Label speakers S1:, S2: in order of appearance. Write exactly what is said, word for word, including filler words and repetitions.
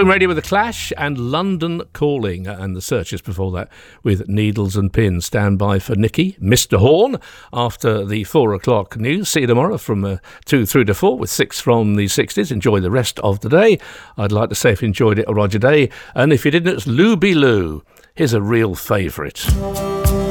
S1: Talking Radio with The Clash and London Calling, and the Searchers before that with Needles and Pins. Stand by for Nicky, Mister Horn, after the four o'clock news. See you tomorrow from uh, two through to four with six from the sixties. Enjoy the rest of the day. I'd like to say if you enjoyed it, Roger Day, and if you didn't, it's Lou Be Lou. Here's a real favourite.